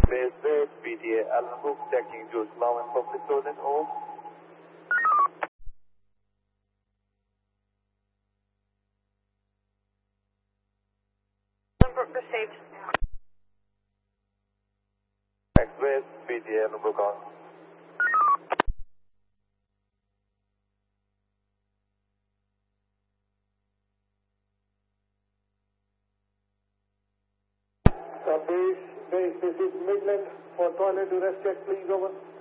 Base Red, PTA, Alan Book, checking to Islam and public toilet, over. Received. X-Ray, PTA, Alan Book on. Base, this is Midland for toilet to rest check, please, over.